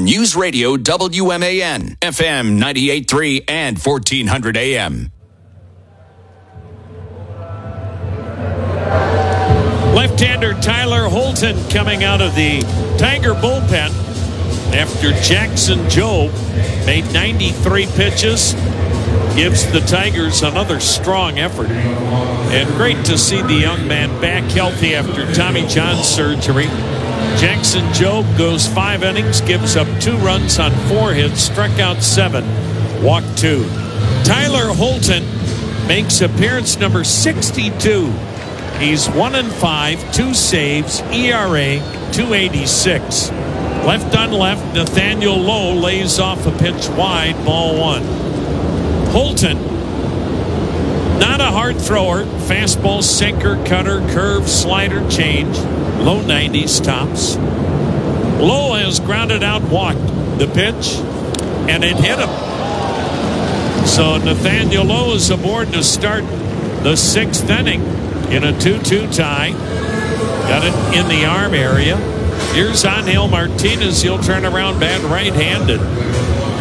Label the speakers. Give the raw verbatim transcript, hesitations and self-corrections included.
Speaker 1: News Radio W M A N, F M ninety-eight point three and fourteen hundred A M.
Speaker 2: Left-hander Tyler Holton coming out of the Tiger bullpen after Jackson Jobe made ninety-three pitches. Gives the Tigers another strong effort. And great to see the young man back healthy after Tommy John surgery. Jackson Jobe goes five innings, gives up two runs on four hits, struck out seven, walked two. Tyler Holton makes appearance number sixty-two. He's one and five, two saves, E R A two eighty-six. Left on left, Nathaniel Lowe lays off a pitch wide, ball one. Holton, not a hard thrower. Fastball, sinker, cutter, curve, slider, change. Low nineties tops. Lowe has grounded out, walked the pitch, and it hit him. So Nathaniel Lowe is aboard to start the sixth inning in a two two tie. Got it in the arm area. Here's Angel Martinez. He'll turn around bat right-handed.